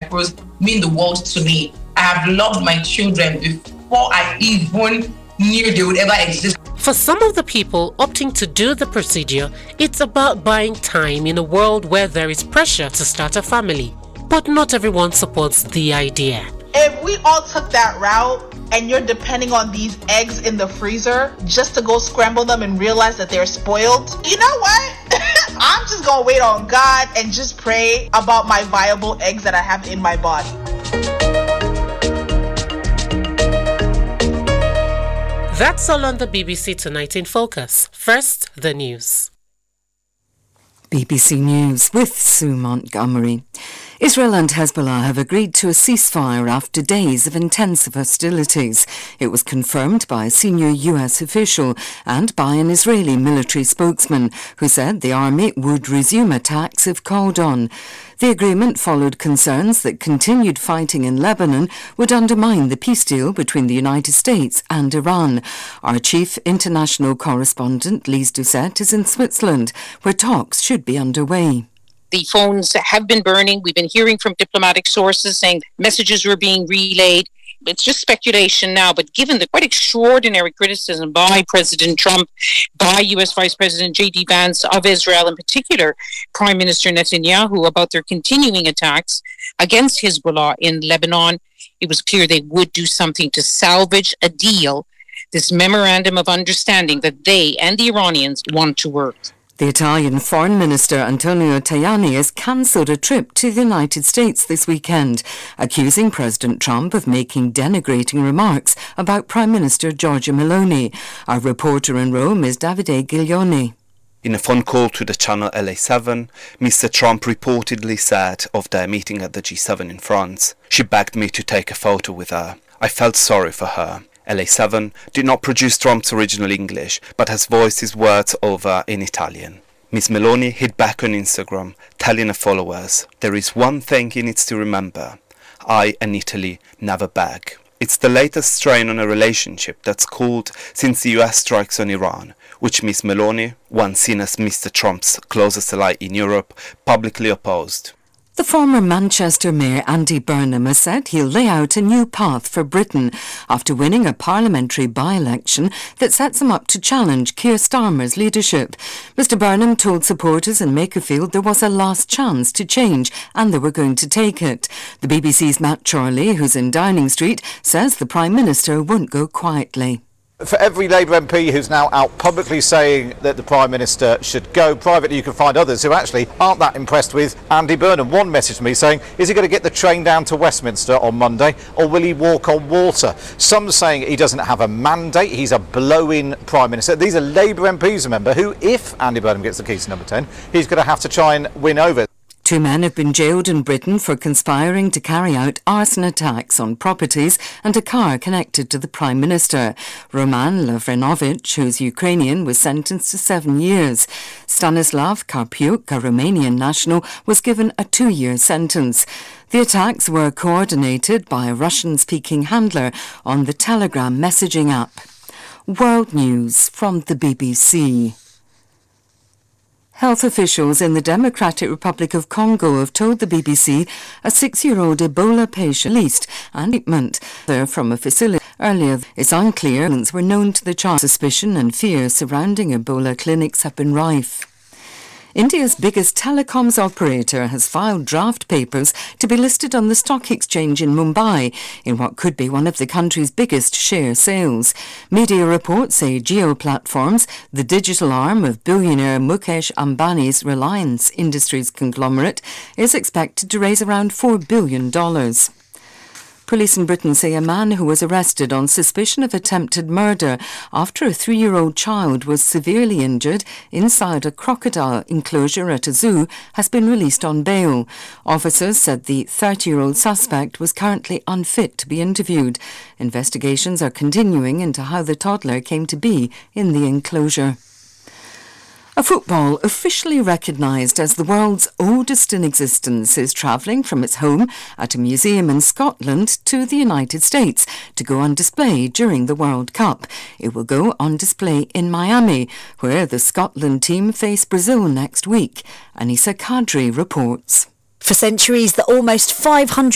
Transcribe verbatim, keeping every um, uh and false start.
pros mean the world to me. I have loved my children before I even knew they would ever exist. For some of the people opting to do the procedure, it's about buying time in a world where there is pressure to start a family. But not everyone supports the idea. If we all took that route and you're depending on these eggs in the freezer just to go scramble them and realize that they're spoiled, you know what? I'm just gonna wait on God and just pray about my viable eggs that I have in my body. That's all on the B B C Tonight in Focus. First, the news. B B C News with Sue Montgomery. Israel and Hezbollah have agreed to a ceasefire after days of intensive hostilities. It was confirmed by a senior U S official and by an Israeli military spokesman who said the army would resume attacks if called on. The agreement followed concerns that continued fighting in Lebanon would undermine the peace deal between the United States and Iran. Our chief international correspondent, Lise Doucette, is in Switzerland, where talks should be underway. The phones have been burning. We've been hearing from diplomatic sources saying messages were being relayed. It's just speculation now, but given the quite extraordinary criticism by President Trump, by U S Vice President J D Vance of Israel, in particular Prime Minister Netanyahu, about their continuing attacks against Hezbollah in Lebanon, it was clear they would do something to salvage a deal, this memorandum of understanding that they and the Iranians want to work. The Italian Foreign Minister Antonio Tajani has cancelled a trip to the United States this weekend, accusing President Trump of making denigrating remarks about Prime Minister Giorgia Meloni. Our reporter in Rome is Davide Giglioni. In a phone call to the channel L A seven, Mister Trump reportedly said of their meeting at the G seven in France, "She begged me to take a photo with her. I felt sorry for her." L A seven did not produce Trump's original English, but has voiced his words over in Italian. Miss Meloni hit back on Instagram, telling her followers, "There is one thing he needs to remember. I and Italy never beg." It's the latest strain on a relationship that's cooled since the U S strikes on Iran, which Miss Meloni, once seen as Mister Trump's closest ally in Europe, publicly opposed. The former Manchester Mayor Andy Burnham has said he'll lay out a new path for Britain after winning a parliamentary by-election that sets him up to challenge Keir Starmer's leadership. Mister Burnham told supporters in Makerfield there was a last chance to change and they were going to take it. The B B C's Matt Chorley, who's in Downing Street, says the Prime Minister won't go quietly. For every Labour M P who's now out publicly saying that the Prime Minister should go, privately you can find others who actually aren't that impressed with Andy Burnham. One message to me saying, is he going to get the train down to Westminster on Monday or will he walk on water? Some saying he doesn't have a mandate, he's a blow-in Prime Minister. These are Labour M Ps, remember, who, if Andy Burnham gets the keys to number ten, he's going to have to try and win over. Two men have been jailed in Britain for conspiring to carry out arson attacks on properties and a car connected to the Prime Minister. Roman Lavrenovich, who's Ukrainian, was sentenced to seven years. Stanislav Karpiuk, a Romanian national, was given a two-year sentence. The attacks were coordinated by a Russian-speaking handler on the Telegram messaging app. World News from the B B C. Health officials in the Democratic Republic of Congo have told the B B C a six-year-old Ebola patient released and treatment there from a facility. Earlier, it's unclear who were known to the child. Suspicion and fear surrounding Ebola clinics have been rife. India's biggest telecoms operator has filed draft papers to be listed on the stock exchange in Mumbai in what could be one of the country's biggest share sales. Media reports say Jio Platforms, the digital arm of billionaire Mukesh Ambani's Reliance Industries conglomerate, is expected to raise around four billion dollars. Police in Britain say a man who was arrested on suspicion of attempted murder after a three-year-old child was severely injured inside a crocodile enclosure at a zoo has been released on bail. Officers said the thirty-year-old suspect was currently unfit to be interviewed. Investigations are continuing into how the toddler came to be in the enclosure. A football officially recognised as the world's oldest in existence is travelling from its home at a museum in Scotland to the United States to go on display during the World Cup. It will go on display in Miami, where the Scotland team face Brazil next week. Anissa Kadri reports. For centuries, the almost five hundred